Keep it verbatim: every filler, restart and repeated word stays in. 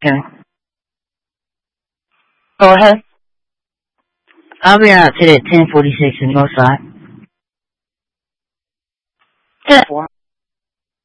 Okay. Go ahead. I'll be out today at ten forty-six in Northside. ten four.